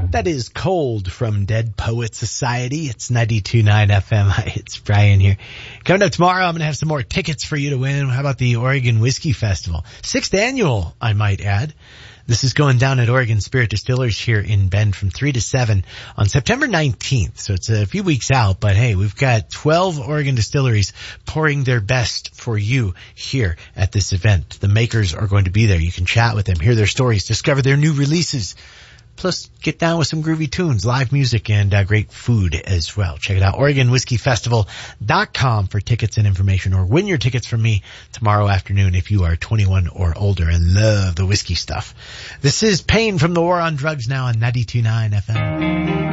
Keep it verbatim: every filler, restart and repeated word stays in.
That is Cold from Dead Poet Society. It's ninety-two point nine F M. Hi, it's Brian here. Coming up tomorrow, I'm going to have some more tickets for you to win. How about the Oregon Whiskey Festival? Sixth annual, I might add. This is going down at Oregon Spirit Distillers here in Bend from three to seven on September nineteenth. So it's a few weeks out, but hey, we've got twelve Oregon distilleries pouring their best for you here at this event. The makers are going to be there. You can chat with them, hear their stories, discover their new releases. Plus, get down with some groovy tunes, live music, and uh, great food as well. Check it out, Oregon Whiskey Festival dot com for tickets and information, or win your tickets from me tomorrow afternoon if you are twenty-one or older and love the whiskey stuff. This is Pain from the War on Drugs now on ninety-two point nine F M.